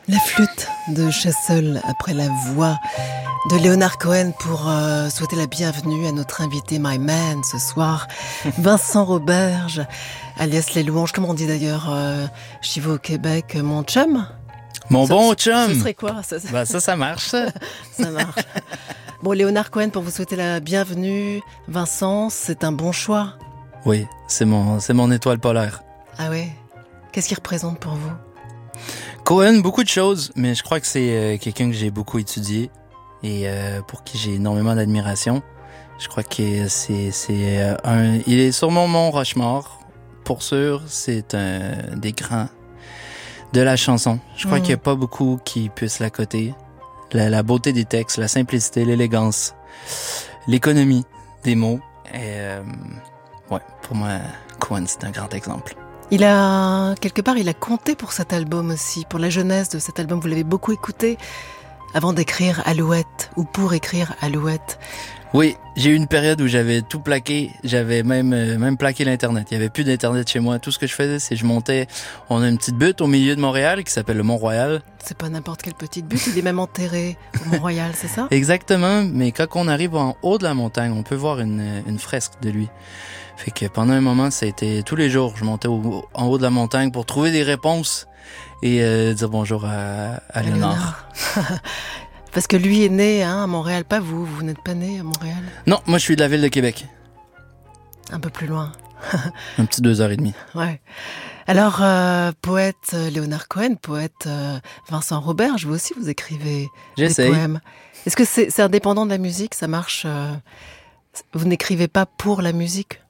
La flûte de Chessel après la voix de Leonard Cohen pour souhaiter la bienvenue à notre invité My Man ce soir, Vincent Roberge, alias Les Louanges. Comment on dit d'ailleurs chez vous au Québec, mon chum? Mon bon chum! Ce serait quoi ça? Ça marche. Ça marche. Bon, Leonard Cohen, pour vous souhaiter la bienvenue. Vincent, c'est un bon choix. Oui, c'est mon étoile polaire. Ah ouais? Qu'est-ce qu'il représente pour vous? Cohen, beaucoup de choses, mais je crois que c'est quelqu'un que j'ai beaucoup étudié et pour qui j'ai énormément d'admiration. Je crois que il est sur mon Mont Rushmore. Pour sûr, c'est un des grands de la chanson. Je crois qu'il n'y a pas beaucoup qui puissent la coter. La beauté des textes, la simplicité, l'élégance, l'économie des mots. Et ouais, pour moi, Cohen, c'est un grand exemple. Il a compté pour cet album aussi, pour la jeunesse de cet album. Vous l'avez beaucoup écouté avant d'écrire Alouette, ou pour écrire Alouette. Oui, j'ai eu une période où j'avais tout plaqué. J'avais même plaqué l'Internet. Il y avait plus d'Internet chez moi. Tout ce que je faisais, c'est on a une petite butte au milieu de Montréal qui s'appelle le Mont-Royal. C'est pas n'importe quelle petite butte, il est même enterré au Mont-Royal, c'est ça? Exactement, mais quand on arrive en haut de la montagne, on peut voir une fresque de lui. Fait que pendant un moment, ça a été tous les jours, je montais en haut de la montagne pour trouver des réponses et dire bonjour à Léonard. Parce que lui est né à Montréal, pas vous. Vous n'êtes pas né à Montréal? Non, moi je suis de la ville de Québec. Un peu plus loin. Un petit 2h30. Ouais. Alors, poète Leonard Cohen, poète Vincent Roberge, vous aussi vous écrivez des poèmes. Est-ce que c'est indépendant de la musique? Ça marche vous n'écrivez pas pour la musique?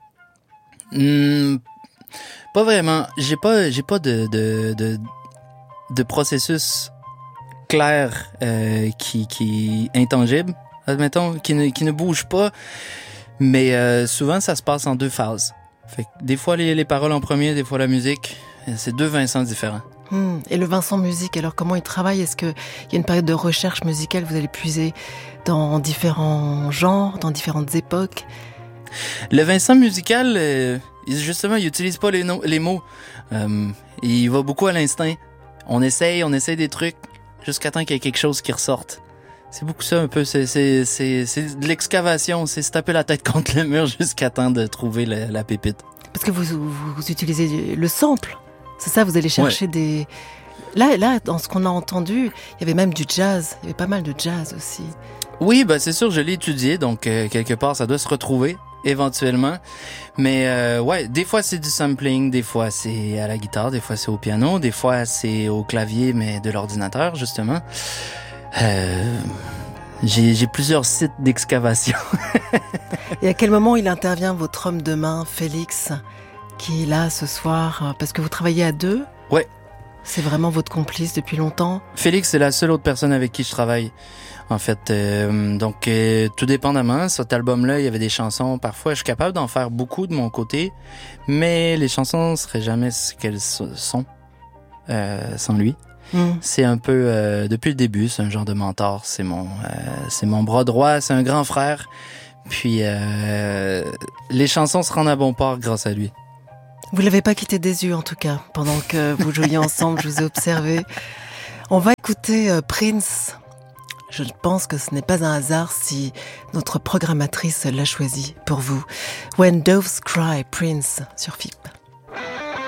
Pas vraiment. J'ai pas de processus clair qui intangible, admettons, qui ne bouge pas. Mais souvent ça se passe en deux phases. Fait que des fois les paroles en premier, des fois la musique. C'est deux Vincent différents. Et le Vincent musique, alors comment il travaille? Est-ce qu'il y a une période de recherche musicale? Vous allez puiser dans différents genres, dans différentes époques? Le Vincent musical, justement, il utilise pas les mots. Il va beaucoup à l'instinct. On essaye des trucs jusqu'à temps qu'il y ait quelque chose qui ressorte. C'est beaucoup ça un peu. C'est de l'excavation. C'est se taper la tête contre le mur jusqu'à temps de trouver la pépite. Parce que vous utilisez le sample. C'est ça, vous allez chercher des... Là, dans ce qu'on a entendu, il y avait même du jazz. Il y avait pas mal de jazz aussi. Oui, c'est sûr, je l'ai étudié, donc quelque part, ça doit se retrouver, éventuellement. Mais ouais, des fois, c'est du sampling, des fois, c'est à la guitare, des fois, c'est au piano, des fois, c'est au clavier, mais de l'ordinateur, justement. J'ai plusieurs sites d'excavation. Et à quel moment il intervient, votre homme de main, Félix, qui est là ce soir? Parce que vous travaillez à deux? Ouais. C'est vraiment votre complice depuis longtemps? Félix, c'est la seule autre personne avec qui je travaille. En fait, donc tout dépendamment, cet album-là, il y avait des chansons. Parfois, je suis capable d'en faire beaucoup de mon côté, mais les chansons seraient jamais ce qu'elles sont sans lui. C'est un peu depuis le début, c'est un genre de mentor. C'est mon bras droit, c'est un grand frère. Puis les chansons se rendent à bon port grâce à lui. Vous l'avez pas quitté des yeux, en tout cas, pendant que vous jouiez ensemble. Je vous ai observé. On va écouter Prince. Je pense que ce n'est pas un hasard si notre programmatrice l'a choisi pour vous. When Doves Cry, Prince, sur FIP.